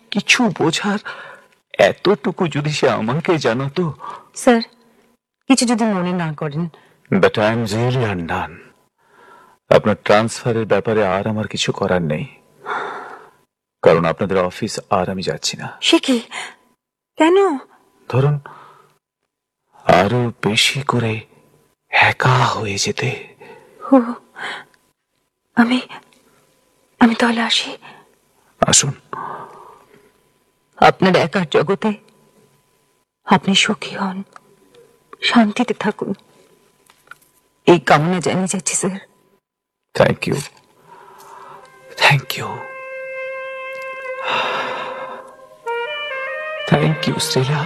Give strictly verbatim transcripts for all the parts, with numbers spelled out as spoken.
কিছু বোঝার এতটুকু যদি সে আমাকে জানাতো। স্যার, কিছু যদি মনে না করেন। But I am really undone. আপনার ট্রান্সফারের ব্যাপারে আর আমার কিছু করার নেই, কারণ আপনাদের অফিস আর আমি যাচ্ছি না। সে কি? কেন? ধরুন, আরো বেশি করে একা হয়ে যেতে। ও, আমি আমি তাহলে আসি। আসুন। আপনার একার জগতে আপনি সুখী হন, শান্তিতে থাকুন, এই কামনা জানিয়ে যাচ্ছি sir. Thank you, thank you, thank you Srila.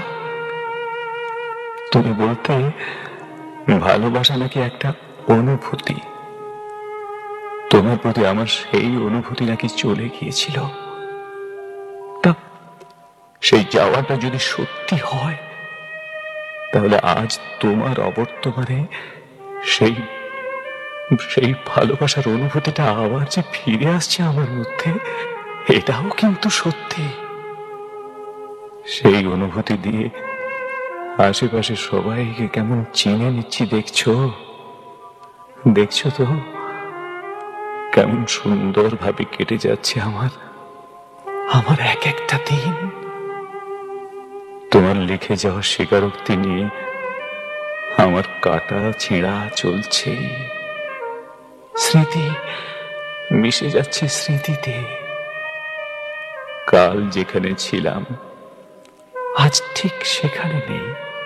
তুমি বলতে ভালোবাসা নাকি একটা অনুভূতি। তোমার প্রতি আমার সেই অনুভূতি নাকি চলে গিয়েছিল। তা সেই যাওয়াটা যদি সত্যি হয়, তাহলে আজ তোমার অবর্তমানে সেই সেই ভালোবাসার অনুভূতিটা আবার যে ফিরে আসছে আমার মধ্যে, এটাও কিন্তু সত্যি। সেই অনুভূতি দিয়ে আশেপাশে সবাইকে কেমন চিনে নিচ্ছি, দেখছো? দেখছো তো কেমন সুন্দর ভাবে কেটে যাচ্ছে আমার আমার এক একটা দিন। তোমার লিখে যাওয়া স্বীকারোক্তি নিয়ে আমার কাটা ছেঁড়া চলছে। স্মৃতি মিশে যাচ্ছে স্মৃতিতে। কাল যেখানে ছিলাম আজ ঠিক সেখানে নেই।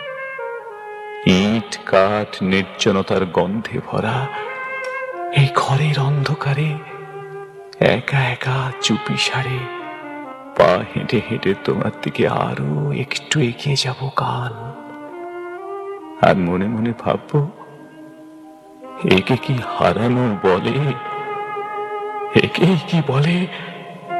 ইট কাঠ নির্জনতার গন্ধে ভরা এই ঘরের অন্ধকারে একা একা চুপি সারে পা হেঁটে হেঁটে তোমার দিকে আরো একটু এগিয়ে যাব কাল। আর মনে মনে ভাববো, একে কি হারানো বলে? একেই কি বলে